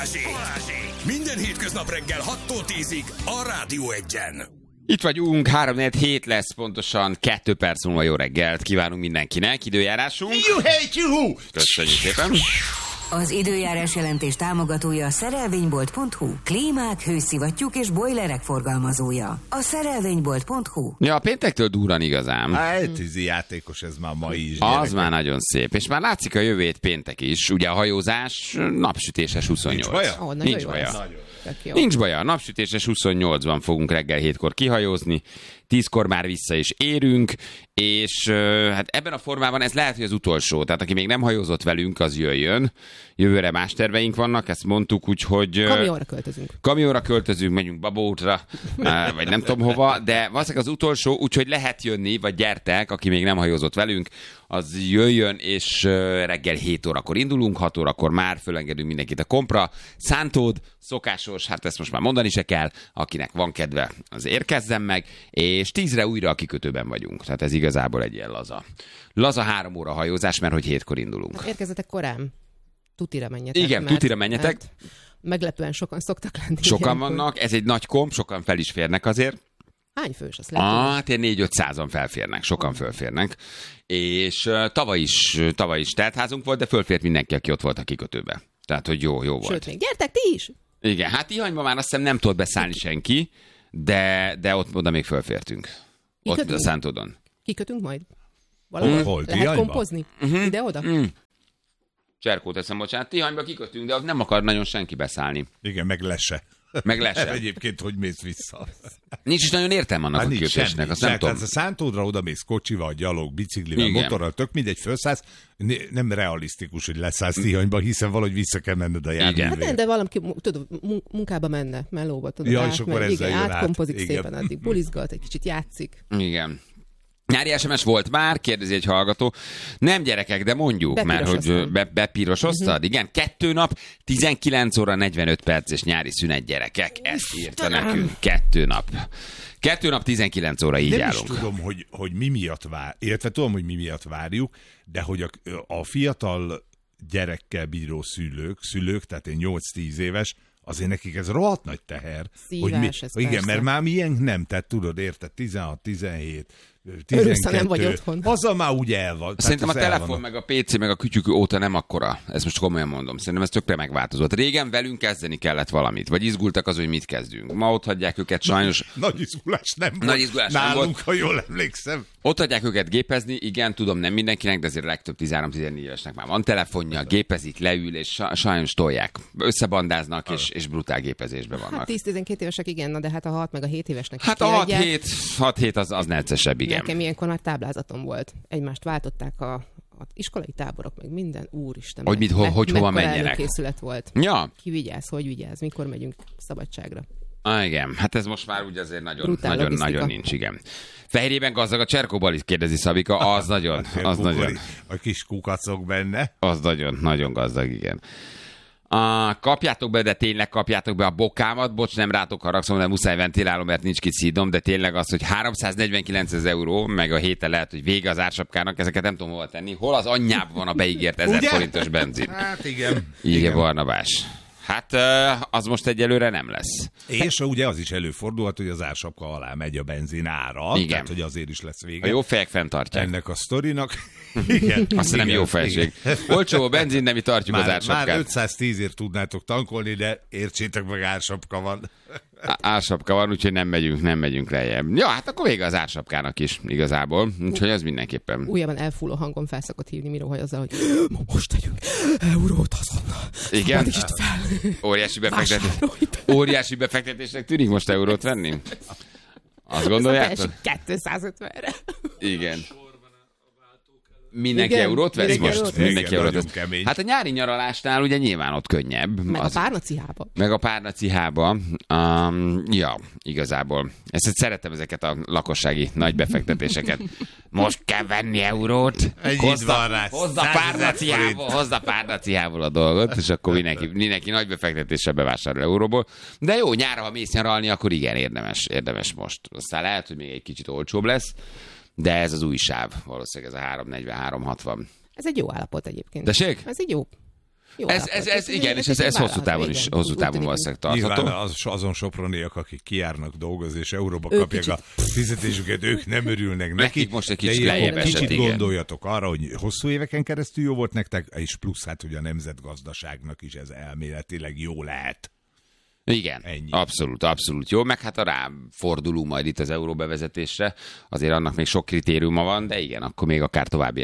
Minden hétköznap reggel 6-tól 10-ig a Rádió 1-en. Itt vagyunk, 3-4 lesz, pontosan 2 perc múlva jó reggelt kívánunk mindenkinek, időjárásunk. Köszönjük szépen. Az időjárás jelentés támogatója a szerelvénybolt.hu, klímák, hőszivattyúk és bojlerek forgalmazója. A szerelvénybolt.hu. Ja, a péntektől durran igazán. Tűzi játékos ez már ma is. Az gyerekek. már nagyon szép, és már látszik a jövő hét péntek is. Ugye a hajózás napsütéses 28. Nincs baja? Ó, Nincs jó baja. ez. Tök jó. Nincs baja, napsütéses 28-ban fogunk reggel 7-kor kihajózni, 10-kor már vissza is érünk, és hát ebben a formában ez lehet, hogy az utolsó. Tehát aki még nem hajózott velünk, az jöjjön. Jövőre más terveink vannak, ezt mondtuk, úgyhogy... Kamionra költözünk. Kamionra költözünk, megyünk Babótra, vagy nem tudom hova, de valószínűleg az utolsó, úgyhogy lehet jönni, vagy gyertek, aki még nem hajózott velünk, az jöjjön, és reggel 7 órakor indulunk, 6 órakor már fölengedünk mindenkit a kompra. Szántód, szokásos, hát ezt most már mondani se kell, akinek van kedve, az érkezzen meg, és 10-re újra a kikötőben vagyunk. Tehát ez igazából egy ilyen laza 3 óra hajózás, mert hogy 7-kor indulunk. Érkezetek korán. Tutira menjetek. Igen, tutira menjetek. Meglepően sokan szoktak lenni. Sokan ilyenkor. vannak, ez egy nagy komp, sokan fel is férnek azért. Hány fős az lehet? Hát ilyen 4-500-an felférnek, sokan fölférnek. És tavaly is teltházunk volt, de fölfért mindenki, aki ott volt a kikötőben. Tehát, hogy jó volt. Sőt, még gyertek ti is! Igen, hát Tihanyban már azt hiszem nem tudott beszállni senki, de oda még fölfértünk. Ott Kikötünk? a Szántódon. Kikötünk majd? Valahol? Hol, Lehet Tihanyba? kompozni? Ide-oda? Cserkót eszem, bocsánat, Tihanyba kikötünk, de ott nem akar nagyon senki beszállni. Igen, meg lese. Meg lese. Egyébként, hogy mész vissza? Nincs is nagyon értelme annak a nincs kikötésnek, semmi. azt nem tudom. Tehát a Szántódra oda mész kocsival, gyalog, biciklivel, Igen. motorral, tök mindegy, felszállsz. Nem realisztikus, hogy leszállsz Tihanyba, hiszen valahogy vissza kell menned a járművére. Hát nem, de valaki, tudod, munkába menne, melóba, tudod, Ja, és akkor ezzel igen, jön át. átkompozik Igen. szépen, addig bulizgat, egy kicsit játszik. Igen. Nyári SMS volt már, kérdezi egy hallgató. Nem gyerekek, de mondjuk, mert hogy Bepirosoztam. bepirosoztad. Igen, 2 nap, 19 óra 45 perc és nyári szünet gyerekek. Ezt írta nekünk. 2 nap. 2 nap, 19 óra így Nem állunk. is tudom, hogy mi miatt illetve tudom, hogy mi miatt várjuk, de hogy a fiatal gyerekkel bíró szülők, tehát én 8-10 éves, azért nekik ez rohadt nagy teher. Szívás, ez igen, persze. mert már milyen nem, tehát tudod, érted, 16, 17, Örülsz, ha 12. nem vagy otthon. Azzal már úgy el van. Szerintem a tehát az el telefon, van. meg a PC, meg a kütyük óta nem akkora. Ezt most komolyan mondom. Szerintem ez tökre megváltozott. Régen velünk kezdeni kellett valamit, vagy izgultak az, hogy mit kezdünk. Ma ott hagyják őket sajnos. Nagy izgulás nem volt. Nagy izgulás nem nálunk, volt. ha jól emlékszem. Ott hagyják őket gépezni, igen, tudom, nem mindenkinek, de azért a legtöbb 13-14 évesnek már van telefonja, gépezik, leül, és sajnos tolják. Összebandáznak, és brutál gépezésben vannak. Hát 10-12 évesek igen, na de hát a 6 meg a 7 évesnek Hát is a kiadják. 6-7 az necesebb, igen. Nekem ilyenkor már táblázatom volt. Egymást váltották a iskolai táborok, meg minden, úristen. Hogy mit, hogy hova menjenek. Előkészület volt. Ja, Ki vigyáz, hogy vigyáz, mikor megyünk szabadságra. igen, hát ez most már úgy azért Brutál logisztika. nagyon nincs, igen. Fehérjében gazdag a Cserkóbal, kérdezi Szabika, az nagyon. A kis kukacok benne. Az nagyon gazdag, igen. Kapjátok be, de tényleg kapjátok be a bokámat. Bocs, nem rátok haragszom, de muszáj ventilálom, mert nincs kit szídom, de tényleg az, hogy 349 000 euró, meg a héten lehet, hogy vége az ársapkának, ezeket nem tudom hova tenni. Hol az anyjában van a beígért 1000 Ugye? forintos benzin? Hát igen. Igen, Barnabás. Hát az most egyelőre nem lesz. És ugye az is előfordulhat, hogy az ársapka alá megy a benzin ára. Igen. Tehát, hogy azért is lesz vége. A jó fejek fenntartják. Ennek a sztorinak. Igen. Azt nem jó fejség. Olcsó a benzin, de mi tartjuk az Már ársapkát. 510-ért tudnátok tankolni, de értsétek meg, ársapka van. Ársapka van, úgyhogy nem megyünk lejjebb. Ja, hát akkor vége az ársapkának is igazából. Úgyhogy az mindenképpen. Újabban elfúló hangon felszokott hívni Mirohaj azzal, hogy most tegyünk eurót azonnal. Igen? Szabadítsd fel. Óriási befektetésnek tűnik most eurót venni? Azt gondoljátok? 250-re. Igen. Mindenki Igen, eurót vesz mindenki most? eurót vesz. Mindenki Igen, eurót nagyon vesz. kemény. Hát a nyári nyaralásnál ugye nyilván ott könnyebb. Meg Az- a párnacihába. Meg a párnacihába. Ja, igazából. Szeretem ezeket a lakossági nagy befektetéseket. Most kell venni eurót. Ennyit van rá. Hozd a 100 000 párnacihából a dolgot, és akkor mindenki nagy befektetéssel bevásárol euróból. De jó, nyára, ha mész nyaralni, akkor igen, érdemes most. Aztán lehet, hogy még egy kicsit olcsóbb lesz, de ez az új sáv. Valószínűleg ez a 340-360. Ez egy jó állapot egyébként. Tessék? Ez így jó. Jó Ez igen, és ez hosszú távon is, hosszú távon valószínűleg tartható. Nyilván azon soproniak, akik kijárnak dolgozni, és euróba kapják a fizetésüket, ők nem örülnek Nekik most egy kicsit de lejjebb esett, kicsit igen. gondoljatok arra, hogy hosszú éveken keresztül jó volt nektek, és plusz hát ugye a nemzetgazdaságnak is ez elméletileg jó lehet. Igen, Ennyi. abszolút jó, meg hát a ráforduló majd itt az euró bevezetésre, azért annak még sok kritériuma van, de igen, akkor még akár további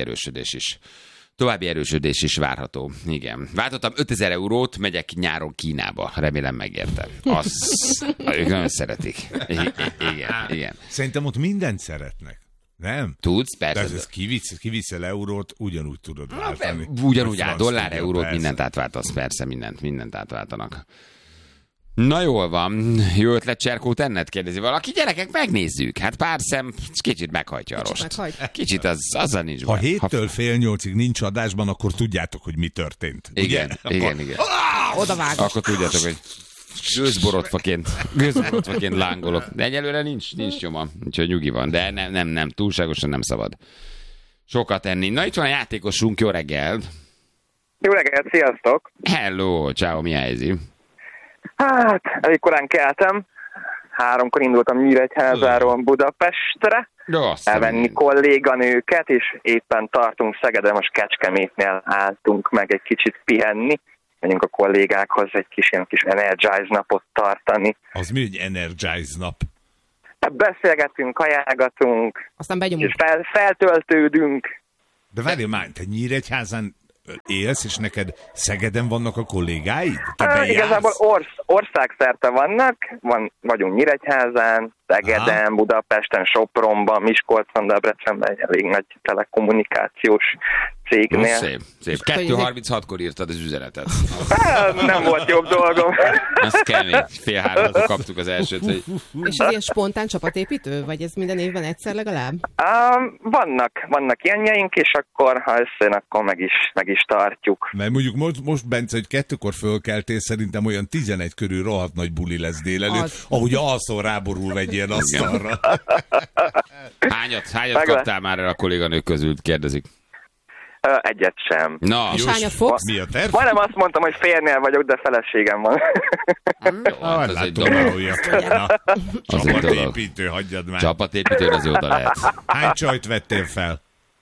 erősödés is várható. Igen. Váltottam 5000 eurót, megyek nyáron Kínába. Remélem megérte. Ők nagyon szeretik. Igen. Szerintem ott mindent szeretnek. Nem? Tudsz? De Persze. ez kiviszel eurót, ugyanúgy tudod váltani. Ugyanúgy áll, Franc dollár, tudja, eurót, persze. mindent átváltasz, persze, mindent átváltanak. Na jól van, jó ötlet Cserkót enned, kérdezi valaki. Gyerekek, megnézzük. Hát pár szem kicsit meghajtja a rost. meghajt. Kicsit azzal nincs Ha baj. 7-től fél 8-ig nincs adásban, akkor tudjátok, hogy mi történt. Igen, Ugye? igen. Oda vág. Akkor tudjátok, hogy gőzborotvaként lángolok. De egyelőre nincs nyoma, úgyhogy nyugi van. De nem, túlságosan nem szabad sokat enni. Na itt van a játékosunk, jó reggel. Jó reggelt, sziasztok! Hello, ciao, mi helyzi? Hát, elég korán keltem. 3-kor indultam Nyíregyházáról Budapestre, elvenni kolléganőket, és éppen tartunk Szegeden, most Kecskemétnél álltunk meg egy kicsit pihenni. Menjünk a kollégákhoz egy kis Energize napot tartani. Az mi, hogy Energize nap? Hát beszélgetünk, kajálgatunk, Aztán begyomunk. és feltöltődünk. De várjál már, te Nyíregyházán élsz, és neked Szegeden vannak a kollégáid? Te bejársz? Igazából országszerte vagyunk Nyíregyházán, Szegeden, Budapesten, Sopronban, Miskolcon, Debrecenben, elég nagy telekommunikációs cégnél. Szép. 2:36-kor írtad az üzenetet. Nem volt jobb dolgom. Az kemény. 2:30-kor kaptuk az elsőt, hogy És ez ilyen spontán csapatépítő? Vagy ez minden évben egyszer legalább? Vannak ilyenjeink, és akkor, ha összejön, akkor meg is tartjuk. Mert mondjuk most Bence, hogy 2-kor fölkeltél, szerintem olyan 11 körül rohadt nagy buli lesz délelőtt, Az. ahogy alszol ráborul egy ilyen asztalra. hányat kaptál már el a kolléganők közül, kérdezik. Egyet sem. Na, És hányat fogsz? Mi a terv? Majdnem azt mondtam, hogy férnél vagyok, de feleségem van. hát az egy dolog. Az egy dolog. Csapatépítő, hagyjad már. Csapatépítőn az oda lehet. Hány csajt vettél fel?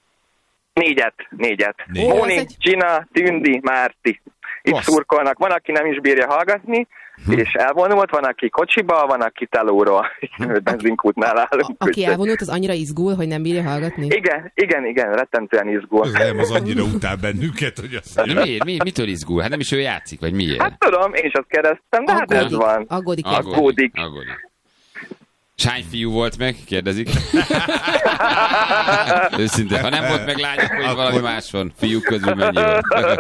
4. Négy. Móni, Ez egy- Gina, Tündi, Márti. Itt Bassz. szurkolnak. Van, aki nem is bírja hallgatni, és elvonult, van, aki kocsiba, van, aki telóról. Benzinkútnál állunk. Aki úgyhogy- elvonult, az annyira izgul, hogy nem bírja hallgatni? Igen, rettentően izgul. Az nem, az annyira utál bennünket, hogy azt De miért? Mitől izgul? Hát nem is ő játszik, vagy miért? Hát tudom, én is azt kérdeztem, de hát ez van. Aggódik. Aggódik. És hány fiú volt meg? Kérdezik. Őszintén, ha nem volt meg lány, akkor valami más van. Fiúk közül mennyi van.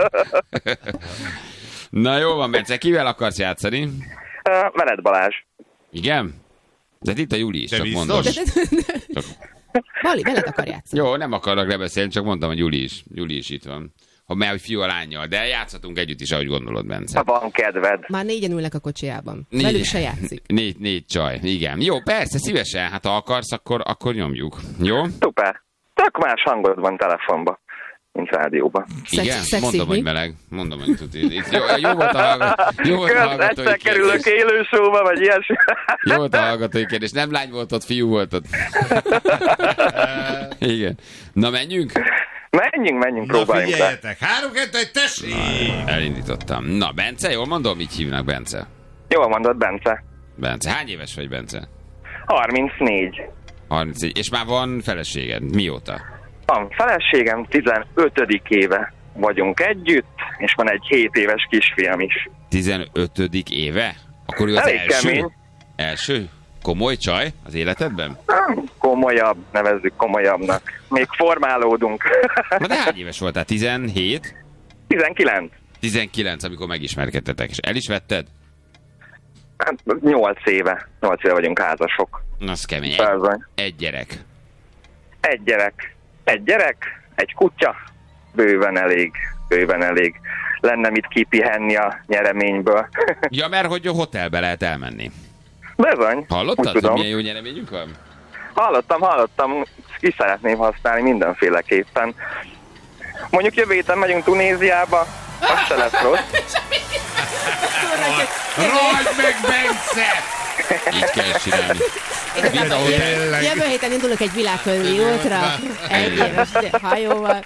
Na jó van, Bence, kivel akarsz játszani? Veled Balázs. Igen? De itt a Juli is, Te csak biztos? mondom. Bali, veled akar játszani. Jó, nem akarok lebeszélni, csak mondtam, hogy Juli is itt van. Mert hogy fiú a lányjal, de játszhatunk együtt is, ahogy gondolod, Bence. Ha van kedved. Már 4-en ülnek a kocsijában. Velük se játszik. Négy csaj, igen. Jó, persze, szívesen, hát ha akarsz, akkor nyomjuk. Jó? Szuper. Tök más hangod van telefonban, mint rádióban. Igen? Szexi, Mondom, mi? hogy meleg. Mondom, hogy tuti. Jó volt a hallgatói Egyszer kerülök kérdés. élősóba, vagy ilyesmi. Jó volt a hallgatói kérdés. Nem lány volt ott, fiú volt ott. Igen. Na, menjünk? Menjünk, Na próbáljunk le. figyeljetek, 3-2-1, tessék! Elindítottam. Na, Bence, jól mondom, így hívnak, Bence. Jól mondod, Bence. Bence, hány éves vagy, Bence? 34. 34. És már van feleséged. Mióta? Van feleségem, 15. éve vagyunk együtt, és van egy 7 éves kisfiam is. 15. éve? Akkor ő az Elég első? kemény. Első? Komoly csaj az életedben? Komolyabb, nevezzük komolyabbnak. Még formálódunk. Na de hány éves voltál? 17? 19. 19, amikor megismerkedtetek. És el is vetted? Hát 8 éve. 8 éve vagyunk házasok. Na, az kemény. Bizony. Egy gyerek. Egy gyerek, egy kutya. Bőven elég. Lenne mit kipihenni a nyereményből. Ja, mert hogy a hotelbe lehet elmenni. Bizony. Hallottad, úgy hogy tudom. milyen jó nyereményünk van? Hallottam. Ki szeretném használni mindenféleképpen. Mondjuk jövő héten megyünk Tunéziába, Az se lesz rossz. Rajd meg, Bence! Így kell csinálni. Jövő héten indulok egy világkörüli útra, egy éves hajóval.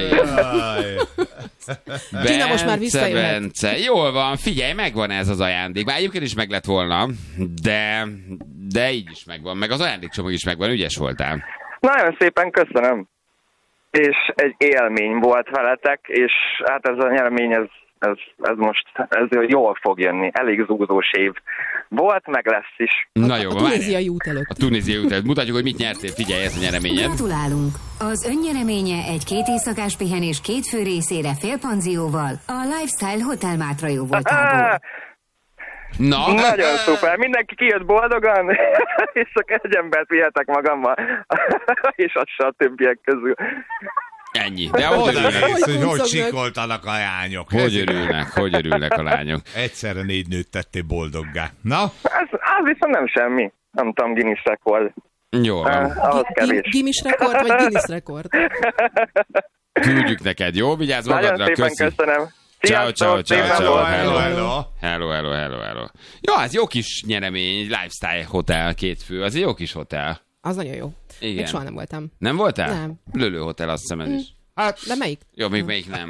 Tina most már visszajöhet. Bence, jól van, figyelj, megvan ez az ajándék. Már egyébként is meg lett volna, de így is megvan. Meg az ajándékcsomag is megvan, ügyes voltál. Nagyon szépen köszönöm. És egy élmény volt veletek, és hát ez a nyeremény, ez most jól fog jönni. Elég zúzós év volt, meg lesz is. Na jó, a tunéziai út előtt. A tunéziai út előtt. Mutatjuk, hogy mit nyertél, figyelj, ez a nyereményed. Gratulálunk! Az önnyereménye egy 2 éjszakás pihenés 2 fő részére félpanzióval a Lifestyle Hotel Mátra Jóvoltából. Na? Nagyon szuper, mindenki kijött boldogan, és csak egy embert vihetek magammal, és az se a többiek közül. Ennyi. De hogy örülnek? Hogy sikoltanak a lányok. Hogy örülnek a lányok. Egyszerre 4 nőt tettél boldoggá. Na? Az viszont nem semmi. Nem tudom, Guinness rekord. Jó van. Ahhoz kevés. Guinness rekord, vagy Guinness rekord? Küldjük neked, jó? Vigyázz magadra, nagyon szépen köszi. köszönöm. Ciao. Hello. Hello. Jó, ez jó kis nyeremény, Lifestyle Hotel, 2 fő, az egy jó kis hotel. Az nagyon jó. Igen. Még soha nem voltam. Nem voltál? Nem. Lölő Hotel, azt hiszem ez is. Hát, de melyik? Jó, még melyik nem.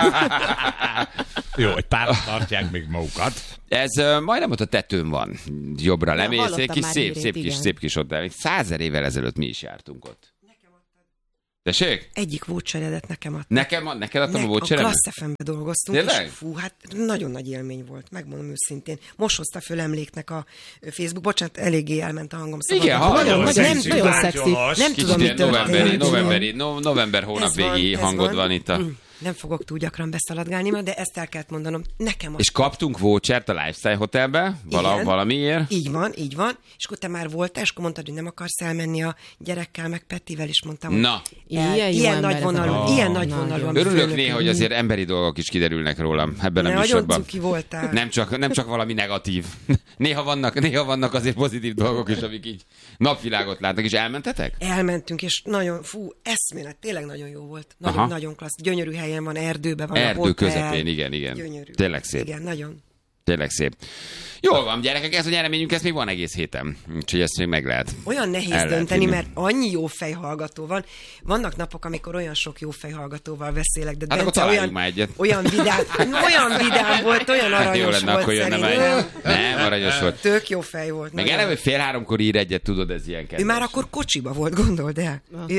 Jó, egy párat tartják még magukat. Ez majdnem ott a tetőn van. Jobbra lemész, egy kis szép kis hotel. 100 000 évvel ezelőtt mi is jártunk ott. Tessék? Egyik voucheredet nekem adtam. Neked adtam a voucheredet? A Klassz FM-be dolgoztunk, Tényleg? és fú, hát nagyon nagy élmény volt, megmondom őszintén. Most hozta föl emléknek a Facebook, bocsánat, eléggé elment a hangom. Igen, nagyon szexi. Nem tudom, mi történik. November hónap végi hangod van itt a... Nem fogok túl gyakran beszaladgálni, de ezt el kellett mondanom. Nekem és kaptunk vouchert a Lifestyle Hotelbe valamiért? Így van. És akkor te már voltál, és akkor mondtad, hogy nem akarsz elmenni a gyerekkel, meg Petivel, és mondtam, na. Ilyen nagy vonalú. Örülök néha, hogy azért emberi dolgok is kiderülnek rólam ebben a műsorban. Nagyon cuki voltál. Nem csak valami negatív. Néha vannak azért pozitív dolgok is, amik így napvilágot látnak. És elmentetek? Elmentünk, és nagyon, eszmélet, tényleg nagyon jó volt. Nagyon klassz, gyönyörű helyen van, erdőben van. Erdő közepén, igen. Gyönyörű. Tényleg szép. Igen, nagyon. Tényleg szép. Jól van, gyerekek, ez a nyereményünk, ez még van egész héten. Úgyhogy ezt még meg lehet. Olyan nehéz dönteni, mert annyi jó fejhallgató van. Vannak napok, amikor olyan sok jó fejhallgatóval beszélek, de Bence olyan vidám volt, olyan aranyos lenne, volt akkor szerintem. Nem, aranyos volt. Tök jó fej volt. Meg eleve 2:30 ír egyet, tudod, ez ilyen kedves. Ő már akkor kocsiba volt, gondold el.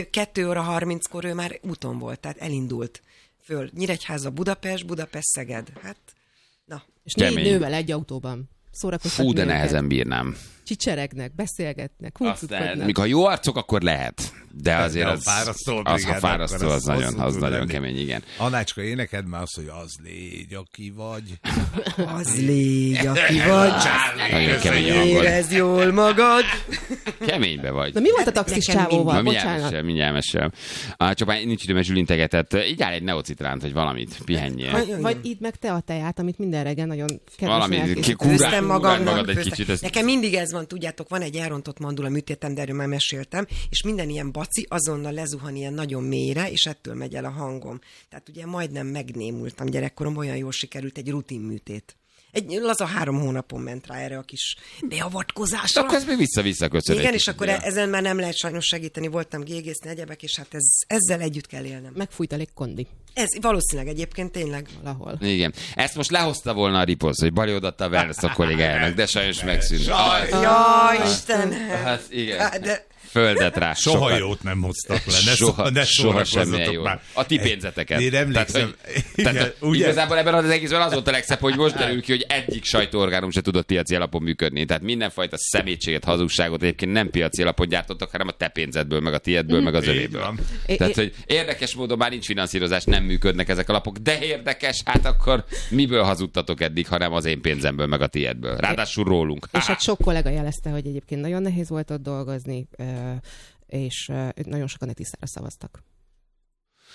2:30 ő már úton volt, tehát elindult föl. Nyíregyháza, Budapest, Szeged. Hát, na. És 4 nővel egy autóban. Fú, de nehezen bírnám. Csicseregnek, beszélgetnek, huncutkodnak. Míg ha jó arcok, akkor lehet. De azért ha fárasztó, az nagyon kemény, igen. Anácska, éneked már azt, hogy az légy, aki vagy. Az légy, aki vagy. Nagyon kemény a hangod. Érezd jól magad. Keménybe vagy. Na mi volt a taxis csávóval? Bocsánat. Mindjárt mesélem. Csak már nincs időm, mert Zsülintegetett. Így áll egy neocitránt, vagy valamit. Pihenjél. Vagy idd meg te a teját, amit minden reggel nagyon kedvesen elkészít. Főztem magamnak. Nekem mindig ez van, tudjátok, van egy elrontott mandula műtétem, de erről már meséltem, és minden ilyen baci azonnal lezuhan ilyen nagyon mélyre, és ettől megy el a hangom. Tehát ugye majdnem megnémultam gyerekkorom, olyan jól sikerült egy rutinműtét. Egy laza 3 hónapon ment rá erre a kis beavatkozásra. Akkor ez még vissza köszönöm. Igen, és akkor ezen már nem lehet sajnos segíteni, voltam gégészni egyebek, és hát ezzel együtt kell élnem. Megfújt a légkondi. Ez valószínűleg egyébként tényleg. Valahol. Igen. Ezt most lehozta volna a riposz, hogy Bali odatta a wellness a kollégájának, de sajnos megszűnt. Jaj, Istenem! Hát igen. Földet rá. Soha jót nem hoztak le. Soha semmilyen jót. A ti pénzeteket. Én emlékszem. Tehát, igazából ebben az egészben az volt a legszebb, hogy most derül ki, hogy egyik sajtóorgánum se tudott piaci alapon működni. Tehát mindenfajta szemétséget, hazugságot egyébként nem piaci alapon gyártottak, hanem a te pénzedből, meg a tiédből, meg az övéből. Tehát, hogy érdekes módon már nincs finanszírozás, nem működnek ezek a lapok, de érdekes, hát akkor miből hazudtatok eddig, ha nem az én pénzemből, meg a tiédből. Ráadásul rólunk. És hát sok kollega jelezte, hogy egyébként nagyon nehéz volt ott dolgozni, és nagyon sokan Tiszára szavaztak.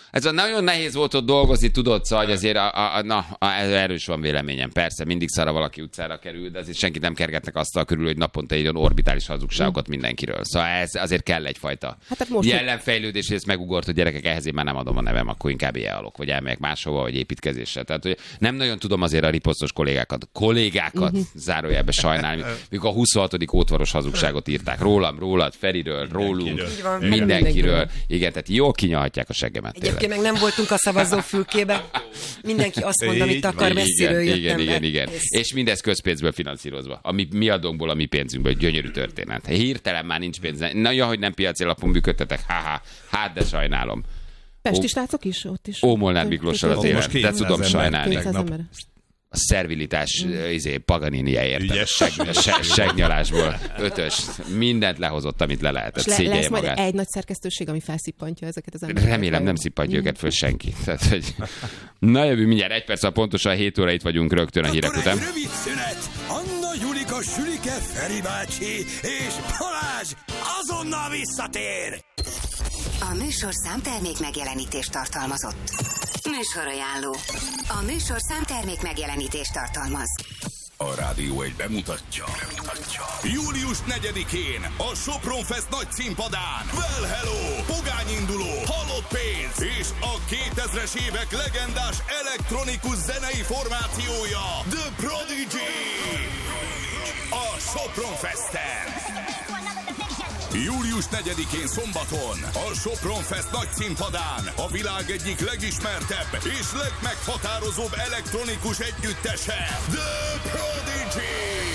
Ez a nagyon nehéz volt ott dolgozni, tudod, szóval, hogy azért erős van véleményem. Persze, mindig szarra valaki utcára kerül, de azért senkit nem kergetnek asztal körül, hogy naponta egy orbitális hazugságokat mindenkiről. Szóval ez azért kell egyfajta jelenfejlődés, hogy ezt megugort, hogy gyerekek, ehhez én már nem adom a nevem, akkor inkább elhalok, vagy elmegyek máshova, vagy építkezésre. Tehát, hogy nem nagyon tudom azért a riposztos kollégákat zárójelbe sajnálni, mikor a 26. ótvaros hazugságot írták rólad, Feriről, rólunk, mindenkiről. Igen, tehát jól kinyalhatják a seggemet. Egyébként meg nem voltunk a szavazófülkében. Mindenki azt mond, amit akar, messziről jöttem. Igen. És mindez közpénzből finanszírozva. Mi adónkból, a mi pénzünkből. Gyönyörű történet. Hirtelen már nincs pénz. Na, hogy nem piaci alapon működtetek. Hát, de sajnálom. Pesti srácok is ott is. Molnár Miklóssal az élet. De tudom sajnálni. A szervilitás Paganini-je érted. Segnyalásból 5-ös. Mindent lehozott, amit le lehetett. Szégyelje lesz magát. Majd egy nagy szerkesztőség, ami felszippantja ezeket az embereket. Remélem nem szippantja őket föl senki. Tehát, hogy... Na jövő mindjárt 1 perc, pontosan 7 óra itt vagyunk rögtön a hírek után. Rövid szünet. Anna, Julika, Sülike, Feri bácsi és Balázs azonnal visszatér. A műsorszám termék megjelenítést tartalmazott. Műsorajánló. A műsorszám termék megjelenítést tartalmaz. A Rádió 1 bemutatja. Július 4-én a Sopron Fest nagy színpadán Well Hello, pogányinduló, halott pénz és a 2000-es évek legendás elektronikus zenei formációja The Prodigy. A Sopron Festen. Július 4-én szombaton a Sopron Fest nagy színpadán a világ egyik legismertebb és legmeghatározóbb elektronikus együttese, The Prodigy!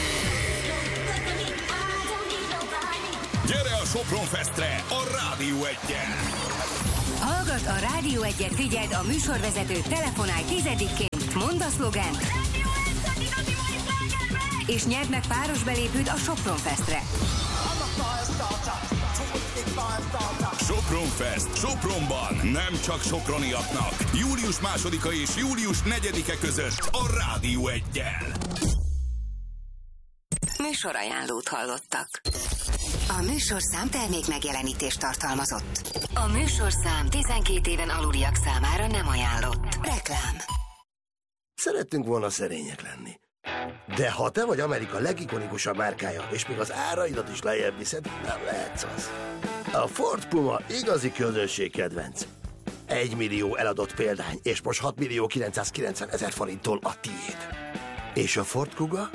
Gyere a Sopron Festre a Rádió 1-en! Hallgass a Rádió 1-et, figyeld a műsorvezető, telefonálj 10-ként, mondd a szlogent, és nyerd meg páros belépőt a Sopron Festre. Sopron Fest, Sopronban, nem csak soproniaknak. Július 2-a és július 4-e között a Rádió 1-jel. Műsorajánlót hallottak. A műsorszám termék megjelenítést tartalmazott. A műsorszám 12 éven aluliak számára nem ajánlott. Reklám. Szerettünk volna szerények lenni. De ha te vagy Amerika legikonikusabb márkája, és még az áraidat is lejjebb viszed, nem lehetsz az. A Ford Puma igazi közönségkedvenc. 1 millió eladott példány, és most 6.990.000 forinttól a tiéd. És a Ford Kuga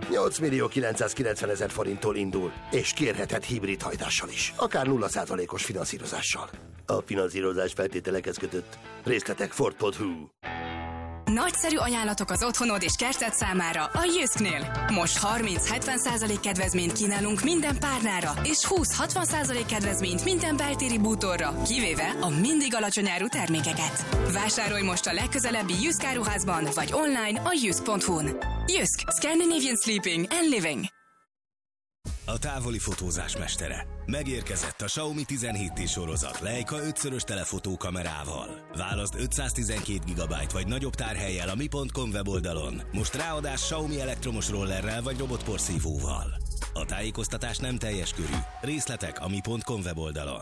8.990.000 forinttól indul, és kérheted hibrid hajtással is, akár 0%-os finanszírozással. A finanszírozás feltételekhez kötött. Részletek Ford.hu. Nagyszerű ajánlatok az otthonod és kerted számára a Jysknél. Most 30-70% kedvezményt kínálunk minden párnára, és 20-60% kedvezményt minden beltéri bútorra, kivéve a mindig alacsony áru termékeket. Vásárolj most a legközelebbi Jysk áruházban, vagy online a jysk.hu-n. Jysk. Scandinavian Sleeping and Living. A távoli fotózás mestere. Megérkezett a Xiaomi 17T sorozat Leica 5-szörös telefotókamerával. Válaszd 512 GB vagy nagyobb tárhellyel a mi.com weboldalon. Most ráadás Xiaomi elektromos rollerrel vagy robotporszívóval. A tájékoztatás nem teljes körű. Részletek a mi.com weboldalon.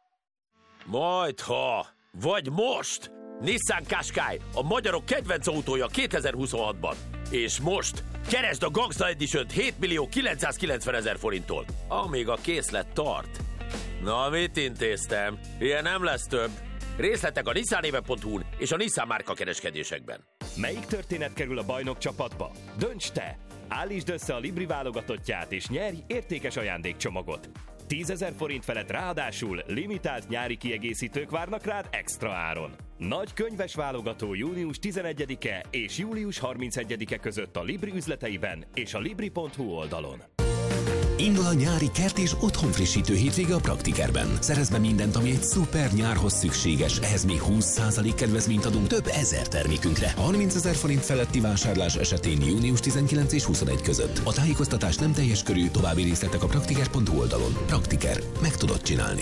Majdha, vagy most! Nissan Qashqai, a magyarok kedvenc autója 2026-ban. És most keresd a Gangsta Edition-t 7.990.000 forinttól, amíg a készlet tart. Na, mit intéztem? Ilyen nem lesz több. Részletek a nissanéve.hu-n és a Nissan márka kereskedésekben. Melyik történet kerül a bajnok csapatba? Dönts te! Állítsd össze a Libri válogatottját és nyerj értékes ajándékcsomagot. 10.000 forint felett ráadásul limitált nyári kiegészítők várnak rád extra áron. Nagy könyves válogató június 11-e és július 31-e között a Libri üzleteiben és a libri.hu oldalon. Indul a nyári kert és otthonfrissítő hétvége a Praktikerben. Szerezd be mindent, ami egy szuper nyárhoz szükséges. Ehhez még 20% kedvezményt adunk több ezer termékünkre. 30.000 forint feletti vásárlás esetén június 19 és 21 között. A tájékoztatás nem teljes körű, további részletek a praktiker.hu oldalon. Praktiker. Meg tudod csinálni.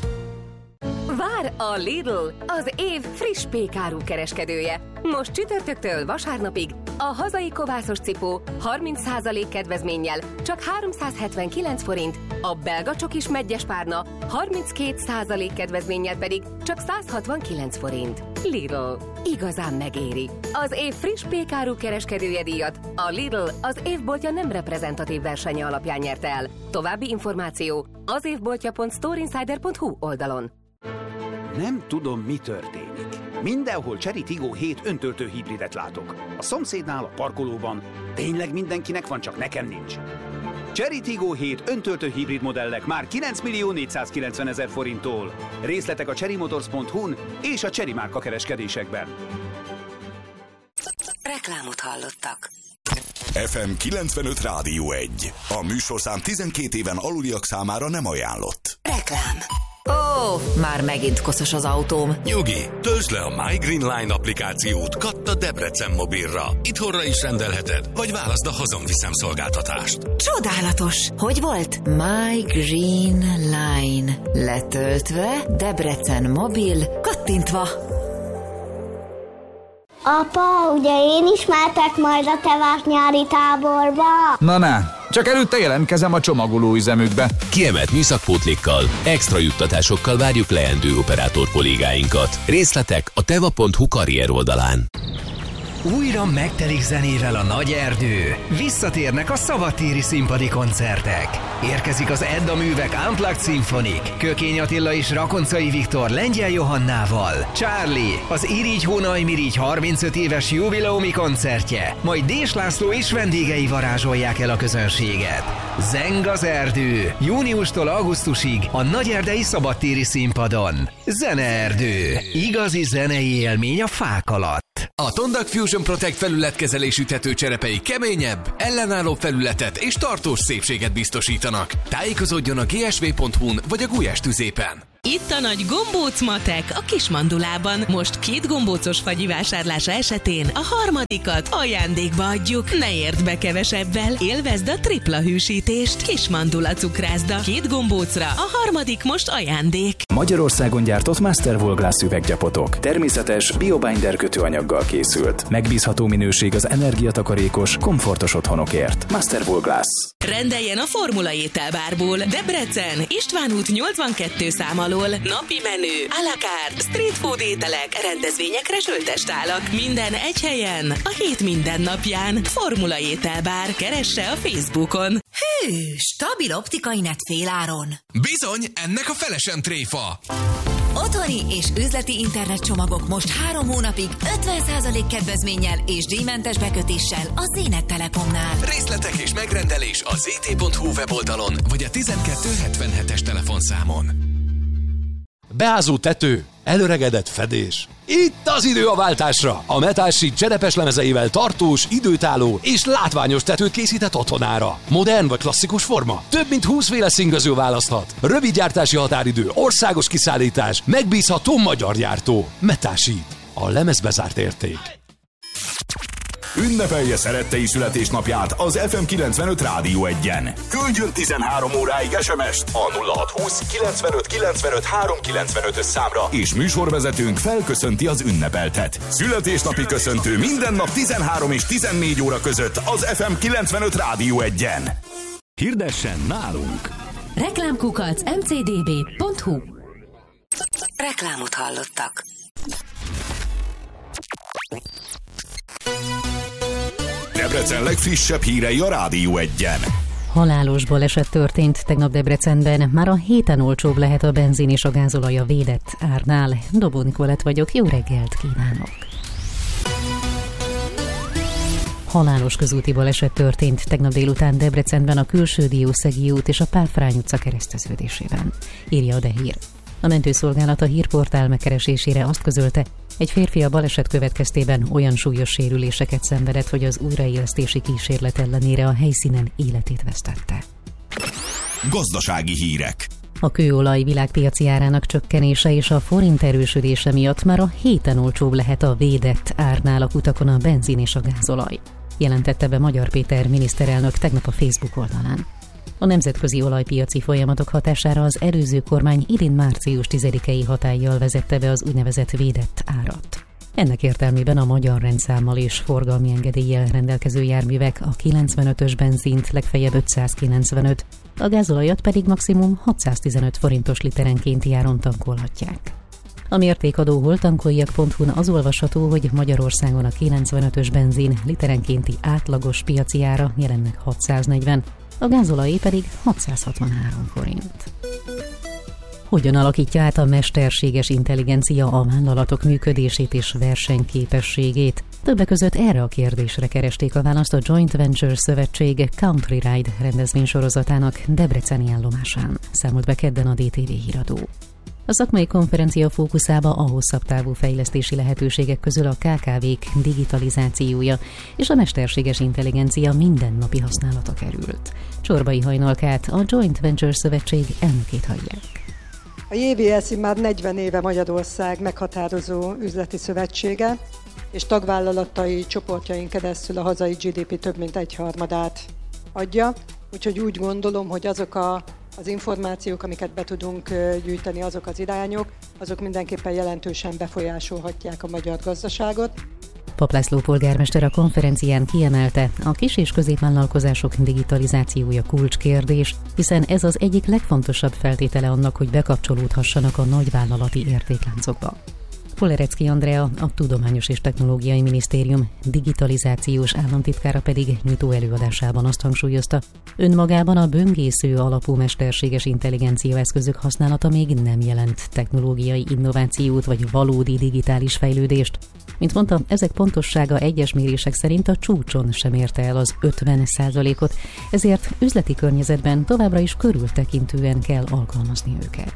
Vár a Lidl, az év friss pékáru kereskedője. Most csütörtöktől vasárnapig A hazai kovászos cipó 30% kedvezménnyel csak 379 forint, a belga csokis medgyes párna 32% kedvezménnyel pedig csak 169 forint. Lidl. Igazán megéri. Az év friss pékáru kereskedője díjat a Lidl az évboltja nem reprezentatív versenye alapján nyerte el. További információ az évboltja.storeinsider.hu oldalon. Nem tudom, mi történik. Mindenhol Chery Tiggo 7 öntöltő hibridet látok. A szomszédnál, a parkolóban. Tényleg mindenkinek van, csak nekem nincs. Chery Tiggo 7 öntöltő hibrid modellek már 9.490.000 forinttól. Részletek a cherrymotors.hu-n és a Chery márka kereskedésekben. Reklámot hallottak. FM 95 Rádió 1. A műsorszám 12 éven aluliak számára nem ajánlott. Reklám. Ó, már megint koszos az autóm. Nyugi, töltsd le a My Green Line applikációt Katta Debrecen mobilra. Itthonra is rendelheted, vagy válaszd a hazamviszem szolgáltatást. Csodálatos! Hogy volt? My Green Line. Letöltve, Debrecen mobil, kattintva. Apa, ugye én is mehetek majd a tevás nyári táborba? Na, csak előtte jelentkezem a csomagolóüzemükbe. Kiemelt műszakpótlékkal, extra juttatásokkal várjuk leendő operátor kollégáinkat. Részletek a teva.hu karrier oldalán. Újra megtelik zenével a nagy erdő. Visszatérnek a szabadtéri színpadi koncertek. Érkezik az Edda Művek Unplugged Symphonic. Kökény Attila és Rakoncai Viktor Lengyel Johannával. Charlie, az Irigy-Hónaj-Mirigy 35 éves jubileumi koncertje. Majd Dés László és vendégei varázsolják el a közönséget. Zeng az erdő. Júniustól augusztusig a Nagyerdei szabadtéri színpadon. Zeneerdő. Igazi zenei élmény a fák alatt. A Tondak Fusion Protect felületkezelésű tetőcserepei keményebb, ellenálló felületet és tartós szépséget biztosítanak. Tájékozódjon a gsv.hu-n vagy a Gulyás tüzépen. Itt a nagy gombóc matek a Kismandulában. Most 2 gombócos fagyi vásárlása esetén a harmadikat ajándékba adjuk. Ne érd be kevesebbel, élvezd a tripla hűsítést. Kismandula cukrászda. 2 gombócra, a harmadik most ajándék. Magyarországon gyártott Masterwool Glass üveggyapotok. Természetes, biobinder kötőanyaggal készült. Megbízható minőség az energiatakarékos, komfortos otthonokért. Masterwool Glass. Rendeljen a Formula ételbárból. Debrecen, István út 82 szám alól. Napi menü, à la carte, street food ételek, rendezvényekre söltestálak. Minden egy helyen, a hét minden napján. Formula ételbár, keresse a Facebookon. Hű, stabil optikai net féláron. Bizony, ennek a felesen tréfa. Otthoni és üzleti internetcsomagok most 3 hónapig 50% kedvezménnyel és díjmentes bekötéssel a Zénet Telekomnál. Részletek és megrendelés a zt.hu weboldalon vagy a 1277-es telefonszámon. Beázó tető, előregedett fedés. Itt az idő a váltásra! A Metal Sheet cserepes lemezeivel tartós, időtálló és látványos tetőt készített otthonára. Modern vagy klasszikus forma? Több mint 20 féle színgaző választhat. Rövid gyártási határidő, országos kiszállítás, megbízható magyar gyártó. Metal Sheet. A lemezbe zárt érték. Ünnepelje szerettei születésnapját az FM 95 Rádió 1-en. Küldjön 13 óráig SMS-t a 0620 95 95 395-ös számra, és műsorvezetőnk felköszönti az ünnepeltet. Születésnapi köszöntő minden nap 13 és 14 óra között az FM 95 Rádió 1-en. Hirdessen nálunk! Reklámkukac mcdb.hu. Reklámot hallottak. Debrecen legfrissebb hírei a Rádió 1-en. Halálos baleset történt tegnap Debrecenben. Már a héten olcsóbb lehet a benzin és a gázolaj a védett árnál. Dobó Nikolett vagyok, jó reggelt kívánok! Halálos közúti baleset történt tegnap délután Debrecenben a Külső Diószegi út és a Pál-Frány utca kereszteződésében, írja a De Hír. A mentőszolgálat a hírportál megkeresésére azt közölte, egy férfi a baleset következtében olyan súlyos sérüléseket szenvedett, hogy az újraélesztési kísérlet ellenére a helyszínen életét vesztette. Gazdasági hírek. A kőolaj világpiaci árának csökkenése és a forint erősödése miatt már a héten olcsóbb lehet a védett árnál a kutakon a benzin és a gázolaj, jelentette be Magyar Péter miniszterelnök tegnap a Facebook oldalán. A nemzetközi olajpiaci folyamatok hatására az előző kormány idén március 10-i hatállyal vezette be az úgynevezett védett árat. Ennek értelmében a magyar rendszámmal és forgalmi engedéllyel rendelkező járművek a 95-ös benzint legfeljebb 595, a gázolajat pedig maximum 615 forintos literenkénti áron tankolhatják. A mértékadó holtankoljak.hu-n az olvasható, hogy Magyarországon a 95-ös benzin literenkénti átlagos piaci ára jelenleg 640, a gázolajé pedig 663 forint. Hogyan alakítja át a mesterséges intelligencia a vállalatok működését és versenyképességét? Többek között erre a kérdésre keresték a választ a Joint Venture Szövetség Country Ride rendezvénysorozatának debreceni állomásán, számolt be kedden a DTV híradó. A szakmai konferencia fókuszába a hosszabb távú fejlesztési lehetőségek közül a KKV-k digitalizációja és a mesterséges intelligencia mindennapi használata került. Csorbai Hajnalkát, a Joint Venture Szövetség elnökét hallják. A JVSZ már 40 éve Magyarország meghatározó üzleti szövetsége, és tagvállalatai csoportjain keresztül a hazai GDP több mint 1/3 adja, úgyhogy úgy gondolom, hogy azok az információk, amiket be tudunk gyűjteni, azok az irányok, azok mindenképpen jelentősen befolyásolhatják a magyar gazdaságot. Pap László polgármester a konferencián kiemelte, a kis- és középvállalkozások digitalizációja kulcskérdés, hiszen ez az egyik legfontosabb feltétele annak, hogy bekapcsolódhassanak a nagyvállalati értékláncokba. Polerecki Andrea, a Tudományos és Technológiai Minisztérium digitalizációs államtitkára pedig nyitó előadásában azt hangsúlyozta, önmagában a böngésző alapú mesterséges intelligencia eszközök használata még nem jelent technológiai innovációt vagy valódi digitális fejlődést. Mint mondta, ezek pontossága egyes mérések szerint a csúcson sem érte el az 50%-ot, ezért üzleti környezetben továbbra is körültekintően kell alkalmazni őket.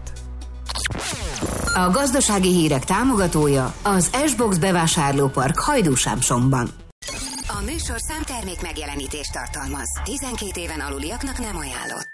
A gazdasági hírek támogatója az S-Box bevásárlópark Hajdúsámsomban. A műsorszám termék megjelenítést tartalmaz. 12 éven aluliaknak nem ajánlott.